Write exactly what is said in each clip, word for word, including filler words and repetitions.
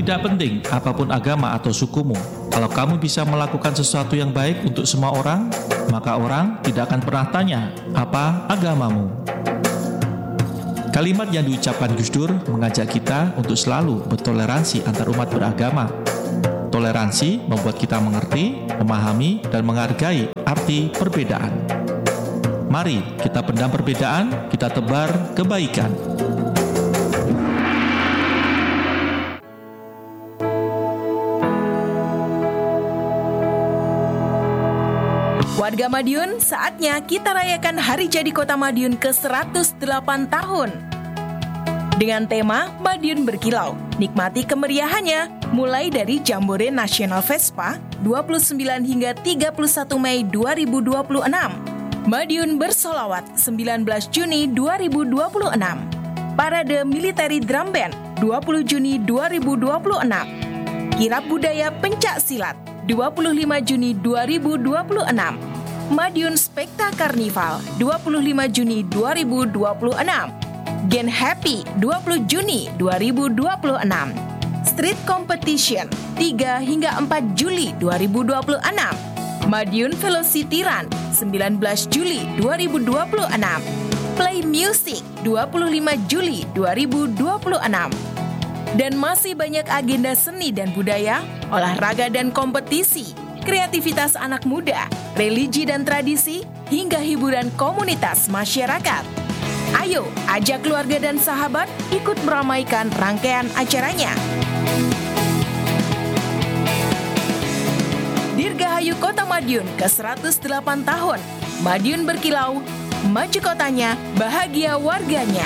Tidak penting apapun agama atau sukumu, kalau kamu bisa melakukan sesuatu yang baik untuk semua orang, maka orang tidak akan pernah tanya apa agamamu. Kalimat yang diucapkan Gus Dur mengajak kita untuk selalu bertoleransi antar umat beragama. Toleransi membuat kita mengerti, memahami, dan menghargai arti perbedaan. Mari kita pendam perbedaan, kita tebar kebaikan. Warga Madiun, saatnya kita rayakan Hari Jadi Kota Madiun ke seratus delapan tahun. Dengan tema Madiun Berkilau, nikmati kemeriahannya mulai dari Jambore Nasional Vespa dua puluh sembilan hingga tiga puluh satu Mei dua ribu dua puluh enam. Madiun Bersolawat sembilan belas Juni dua ribu dua puluh enam. Parade Military Drum Band dua puluh Juni dua ribu dua puluh enam. Kirab Budaya Pencak Silat dua puluh lima Juni dua ribu dua puluh enam. Madiun Spekta Karnival dua puluh lima Juni dua ribu dua puluh enam. Gen Happy dua puluh Juni dua ribu dua puluh enam. Street Competition tiga hingga empat Juli dua ribu dua puluh enam. Madiun Velocity Run sembilan belas Juli dua ribu dua puluh enam. Play Music dua puluh lima Juli dua ribu dua puluh enam. Dan masih banyak agenda seni dan budaya, olahraga dan kompetisi, kreativitas anak muda, religi dan tradisi, hingga hiburan komunitas masyarakat. Ayo, ajak keluarga dan sahabat ikut meramaikan rangkaian acaranya. Dirgahayu Kota Madiun ke seratus delapan tahun. Madiun berkilau, maju kotanya, bahagia warganya.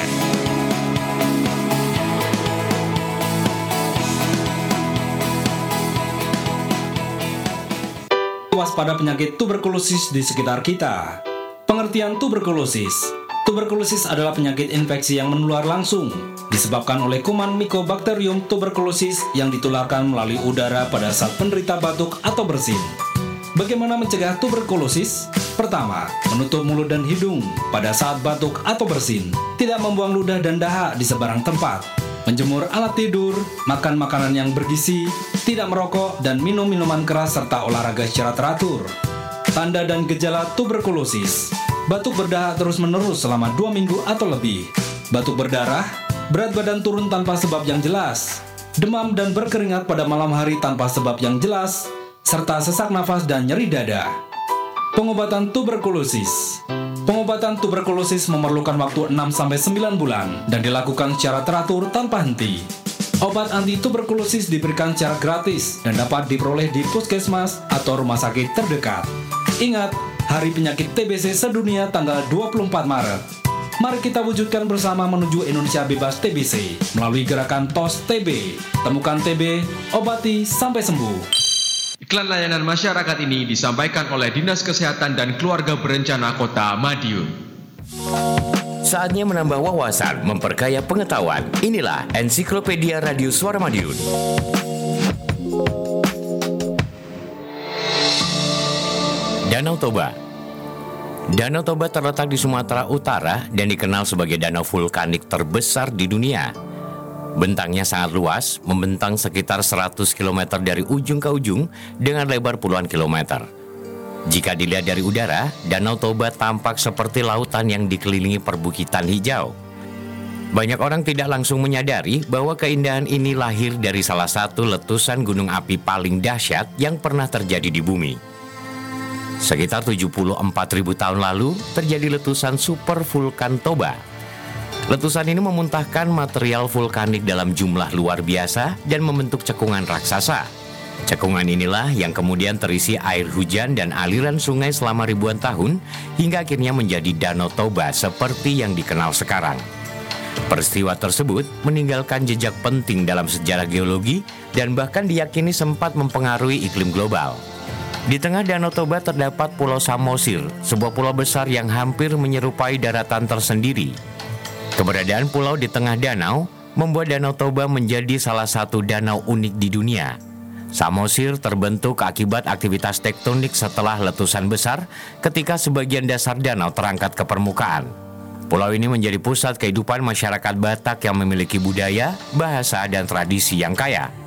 Waspada penyakit tuberkulosis di sekitar kita. Pengertian tuberkulosis. Tuberkulosis adalah penyakit infeksi yang menular langsung, disebabkan oleh kuman Mycobacterium tuberculosis yang ditularkan melalui udara pada saat penderita batuk atau bersin. Bagaimana mencegah tuberkulosis? Pertama, menutup mulut dan hidung pada saat batuk atau bersin. Tidak membuang ludah dan dahak di sebarang tempat. Menjemur alat tidur, makan makanan yang bergizi, tidak merokok dan minum minuman keras serta olahraga secara teratur. Tanda dan gejala tuberkulosis. Batuk berdahak terus-menerus selama dua minggu atau lebih. Batuk berdarah, berat badan turun tanpa sebab yang jelas. Demam dan berkeringat pada malam hari tanpa sebab yang jelas, serta sesak nafas dan nyeri dada. Pengobatan tuberkulosis. Pengobatan tuberkulosis memerlukan waktu enam sampai sembilan bulan dan dilakukan secara teratur tanpa henti. Obat anti tuberkulosis diberikan secara gratis dan dapat diperoleh di puskesmas atau rumah sakit terdekat. Ingat, Hari Penyakit T B C Sedunia tanggal dua puluh empat Maret. Mari kita wujudkan bersama menuju Indonesia bebas T B C melalui gerakan T O S T B. Temukan T B, obati sampai sembuh. Iklan layanan masyarakat ini disampaikan oleh Dinas Kesehatan dan Keluarga Berencana Kota Madiun. Saatnya menambah wawasan, memperkaya pengetahuan. Inilah Ensiklopedia Radio Suara Madiun. Danau Toba. Danau Toba terletak di Sumatera Utara dan dikenal sebagai danau vulkanik terbesar di dunia. Bentangnya sangat luas, membentang sekitar seratus kilometer dari ujung ke ujung dengan lebar puluhan kilometer. Jika dilihat dari udara, Danau Toba tampak seperti lautan yang dikelilingi perbukitan hijau. Banyak orang tidak langsung menyadari bahwa keindahan ini lahir dari salah satu letusan gunung api paling dahsyat yang pernah terjadi di bumi. Sekitar tujuh puluh empat ribu tahun lalu, terjadi letusan super vulkan Toba. Letusan ini memuntahkan material vulkanik dalam jumlah luar biasa dan membentuk cekungan raksasa. Cekungan inilah yang kemudian terisi air hujan dan aliran sungai selama ribuan tahun hingga akhirnya menjadi Danau Toba seperti yang dikenal sekarang. Peristiwa tersebut meninggalkan jejak penting dalam sejarah geologi dan bahkan diyakini sempat mempengaruhi iklim global. Di tengah Danau Toba terdapat Pulau Samosir, sebuah pulau besar yang hampir menyerupai daratan tersendiri. Keberadaan pulau di tengah danau membuat Danau Toba menjadi salah satu danau unik di dunia. Samosir terbentuk akibat aktivitas tektonik setelah letusan besar ketika sebagian dasar danau terangkat ke permukaan. Pulau ini menjadi pusat kehidupan masyarakat Batak yang memiliki budaya, bahasa, dan tradisi yang kaya.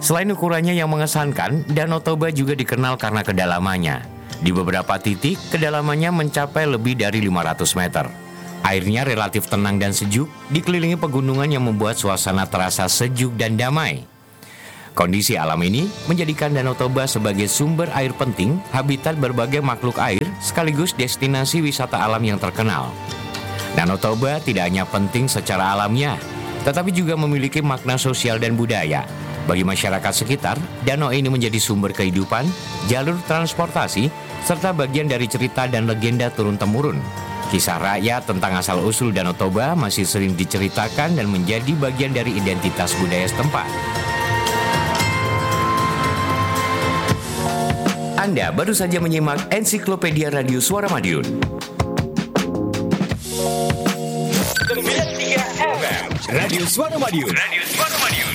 Selain ukurannya yang mengesankan, Danau Toba juga dikenal karena kedalamannya. Di beberapa titik, kedalamannya mencapai lebih dari lima ratus meter. Airnya relatif tenang dan sejuk, dikelilingi pegunungan yang membuat suasana terasa sejuk dan damai. Kondisi alam ini menjadikan Danau Toba sebagai sumber air penting, habitat berbagai makhluk air, sekaligus destinasi wisata alam yang terkenal. Danau Toba tidak hanya penting secara alamnya, tetapi juga memiliki makna sosial dan budaya. Bagi masyarakat sekitar, danau ini menjadi sumber kehidupan, jalur transportasi, serta bagian dari cerita dan legenda turun-temurun. Kisah rakyat tentang asal-usul Danau Toba masih sering diceritakan dan menjadi bagian dari identitas budaya setempat. Anda baru saja menyimak Ensiklopedia Radio Suara Madiun. sembilan puluh tiga F M Radio Suara Madiun. Radio Suara Madiun.